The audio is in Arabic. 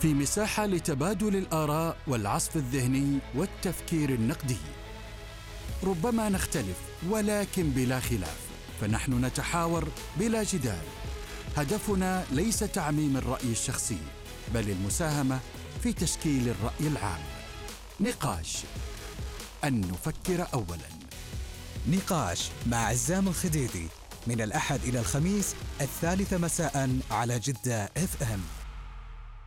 في مساحة لتبادل الآراء والعصف الذهني والتفكير النقدي. ربما نختلف ولكن بلا خلاف، فنحن نتحاور بلا جدال. هدفنا ليس تعميم الرأي الشخصي، بل المساهمة في تشكيل الرأي العام. نقاش، أن نفكر أولاً. نقاش مع عزام الخديدي، من الأحد إلى الخميس 3 مساء على جدة FM.